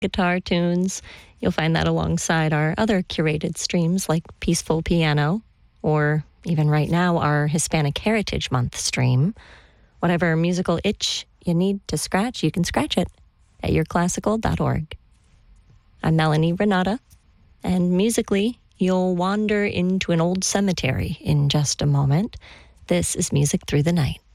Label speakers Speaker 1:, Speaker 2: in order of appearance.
Speaker 1: guitar tunes. You'll find that alongside our other curated streams like Peaceful Piano, or even right now, our Hispanic Heritage Month stream. Whatever musical itch you need to scratch, you can scratch it at yourclassical.org. I'm Melanie Renata, and musically, you'll wander into an old cemetery in just a moment. This is Music Through the Night.